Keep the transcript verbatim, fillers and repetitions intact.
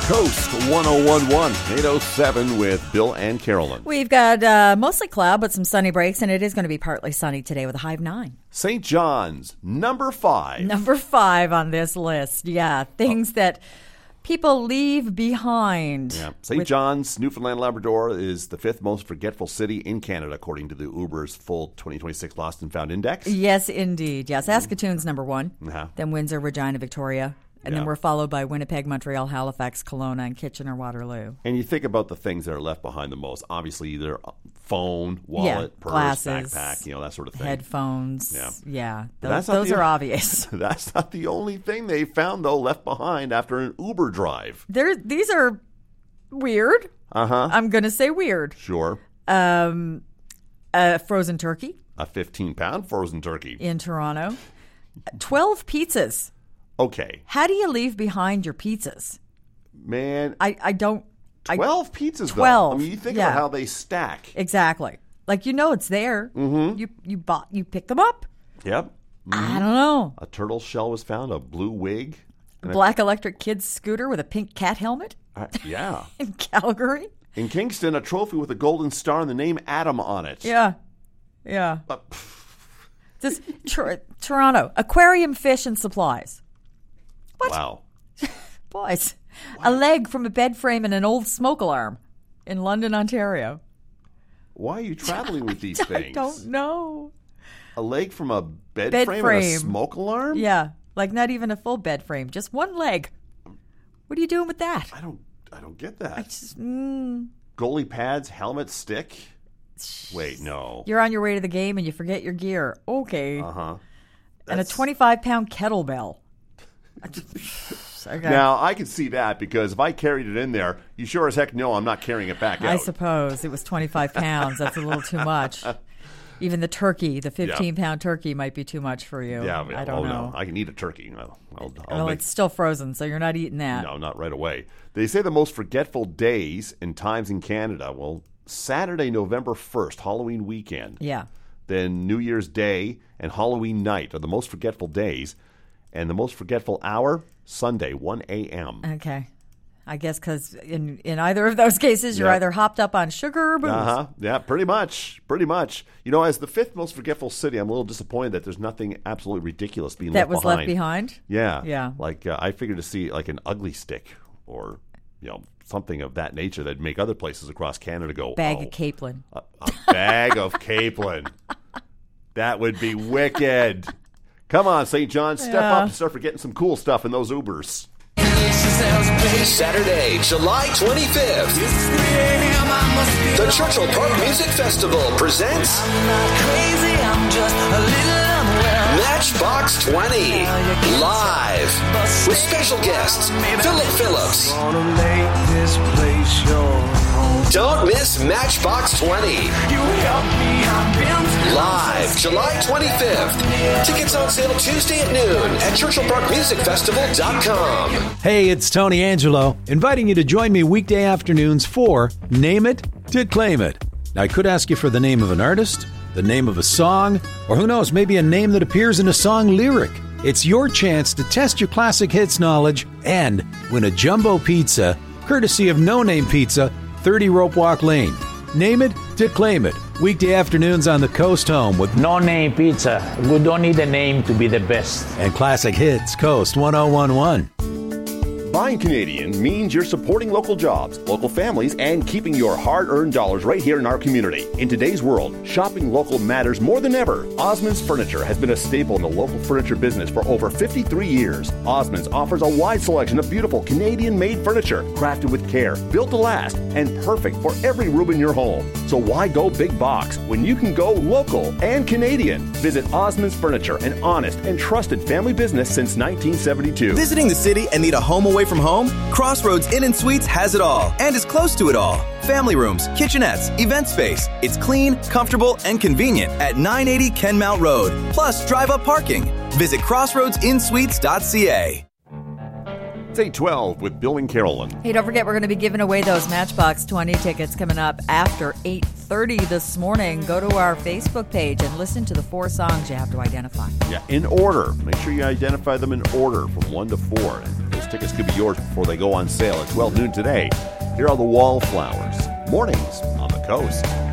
Coast one oh one point one, eight oh seven with Bill and Carolyn. We've got uh, mostly cloud, but some sunny breaks, and it is going to be partly sunny today with a high of nine. Saint John's, number five. Number five on this list. Yeah, things oh. that people leave behind. Yeah. Saint John's, Newfoundland, Labrador is the fifth most forgetful city in Canada, according to the Uber's full twenty twenty-six Lost and Found Index. Yes, indeed. Yes, Saskatoon's number one. Uh-huh. Then Windsor, Regina, Victoria. And yeah. then we're followed by Winnipeg, Montreal, Halifax, Kelowna, and Kitchener-Waterloo. And you think about the things that are left behind the most. Obviously, either phone, wallet, yeah, purse, glasses, backpack, you know, that sort of thing. Headphones. Yeah. Yeah. Those, those the, are obvious. That's not the only thing they found, though, left behind after an Uber drive. There, These are weird. Uh-huh. I'm going to say weird. Sure. Um, a frozen turkey. A fifteen-pound frozen turkey. In Toronto. twelve pizzas. Okay. How do you leave behind your pizzas? Man. I, I don't. twelve I, pizzas, twelve, though. I mean, you think yeah. about how they stack. Exactly. Like, you know it's there. Mm-hmm. You you bought, you pick them up. Yep. Mm-hmm. I don't know. A turtle shell was found, a blue wig. A black a, electric kid's scooter with a pink cat helmet. Uh, yeah. In Calgary. In Kingston, a trophy with a golden star and the name Adam on it. Yeah. Yeah. Uh, This tr- Toronto, aquarium fish and supplies. What? Wow. Boys, what? A leg from a bed frame and an old smoke alarm in London, Ontario. Why are you traveling with these I things? I don't know. A leg from a bed, bed frame, frame and a smoke alarm? Yeah, like not even a full bed frame, just one leg. What are you doing with that? I don't I don't get that. I just, mm. Goalie pads, helmet, stick? Wait, no. You're on your way to the game and you forget your gear. Okay. Uh-huh. And a twenty-five pound kettlebell. Okay. Now, I can see that because if I carried it in there, you sure as heck know I'm not carrying it back out. I suppose. It was twenty-five pounds. That's a little too much. Even the turkey, the fifteen-pound yeah. turkey might be too much for you. Yeah, I don't oh, know. No. I can eat a turkey. I'll, I'll, I'll well, make... it's still frozen, so you're not eating that. No, not right away. They say the most forgetful days and times in Canada, well, Saturday, November first, Halloween weekend. Yeah. Then New Year's Day and Halloween night are the most forgetful days. And the most forgetful hour, Sunday, one a.m. Okay. I guess because in, in either of those cases, you're yep. either hopped up on sugar or booze. Uh-huh. Yeah, pretty much. Pretty much. You know, as the fifth most forgetful city, I'm a little disappointed that there's nothing absolutely ridiculous being that left behind. That was left behind? Yeah. Yeah. Like, uh, I figured to see, like, an ugly stick or, you know, something of that nature that'd make other places across Canada go, bag oh, of Capelin. A, a bag of Capelin. That would be wicked. Come on, Saint John, step yeah. up and start forgetting some cool stuff in those Ubers. Saturday, July twenty-fifth. The Churchill Park Music Festival presents Matchbox twenty live with special guests Philip Phillips. Don't miss Matchbox twenty. Live, July twenty-fifth. Tickets on sale Tuesday at noon at churchill park music festival dot com. Hey, it's Tony Angelo, inviting you to join me weekday afternoons for Name It to Claim It. Now, I could ask you for the name of an artist, the name of a song, or who knows, maybe a name that appears in a song lyric. It's your chance to test your classic hits knowledge and win a jumbo pizza, courtesy of No Name Pizza, thirty Rope Walk Lane. Name it to claim it. Weekday afternoons on the Coast Home with No Name Pizza. We don't need a name to be the best. And classic hits, Coast one oh one one. Buying Canadian means you're supporting local jobs, local families, and keeping your hard-earned dollars right here in our community. In today's world, shopping local matters more than ever. Osmond's Furniture has been a staple in the local furniture business for over fifty-three years. Osmond's offers a wide selection of beautiful Canadian-made furniture, crafted with care, built to last, and perfect for every room in your home. So why go big box when you can go local and Canadian? Visit Osmond's Furniture, an honest and trusted family business since nineteen seventy-two. Visiting the city and need a home away from home? Crossroads Inn and Suites has it all and is close to it all. Family rooms, kitchenettes, event space. It's clean, comfortable, and convenient at nine eighty Kenmount Road. Plus drive-up parking. Visit crossroads inn suites dot c a. It's eight twelve with Bill and Carolyn. Hey, don't forget we're going to be giving away those Matchbox twenty tickets coming up after eight thirty this morning. Go to our Facebook page and listen to the four songs you have to identify. Yeah, in order. Make sure you identify them in order from one to four. And those Tickets could be yours before they go on sale at twelve noon today. Here are the Wallflowers. Mornings on the Coast.